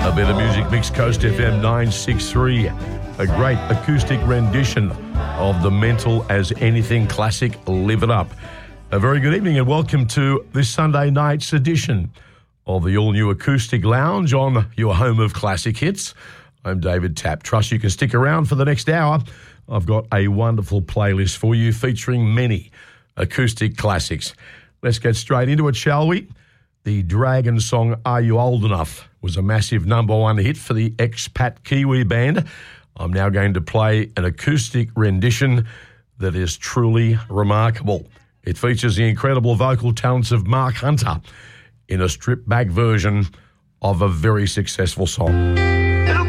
A bit of music, Mixed Coast FM 963. A great acoustic rendition of the Mental as Anything classic, Live It Up. A very good evening and welcome to this Sunday night's edition of the all-new Acoustic Lounge on your home of classic hits. I'm David Tapp. Trust you can stick around for the next hour. I've got a wonderful playlist for you featuring many acoustic classics. Let's get straight into it, shall we? The Dragon song, Are You Old Enough, was a massive number one hit for the expat Kiwi band. I'm now going to play an acoustic rendition that is truly remarkable. It features the incredible vocal talents of Mark Hunter in a stripped-back version of a very successful song.